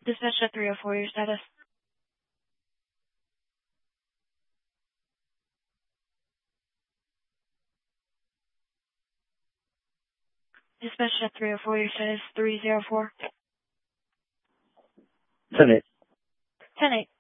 Dispatch at 304, your status. Dispatch at 304, your status 304. 10-8. 10-8.